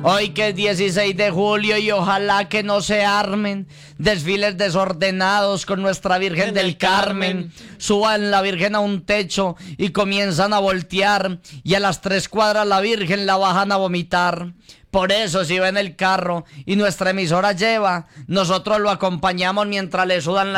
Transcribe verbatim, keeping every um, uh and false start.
Hoy que es dieciséis de julio y ojalá que no se armen desfiles desordenados con nuestra Virgen del Carmen. Suban la Virgen a un techo y comienzan a voltear y a las tres cuadras la Virgen la bajan a vomitar. Por eso, si ven el carro y nuestra emisora lleva, nosotros lo acompañamos mientras le sudan las